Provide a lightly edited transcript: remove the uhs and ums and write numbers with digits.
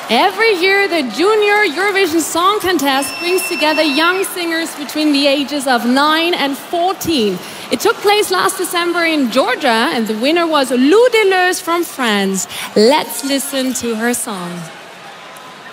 Every year, the Junior Eurovision Song Contest brings together young singers between the ages of 9 and 14. It took place last December in Georgia, and the winner was Lou Deleuze from France. Let's listen to her song.